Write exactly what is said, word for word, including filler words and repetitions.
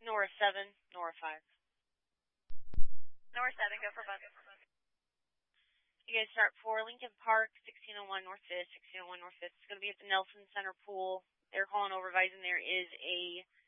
Nora seven, Nora five. Nora seven, go for bus. You guys start for Lincoln Park, sixteen oh one North fifth, sixteen oh one North fifth. It's going to be at the Nelson Center pool. They're calling over advising there is a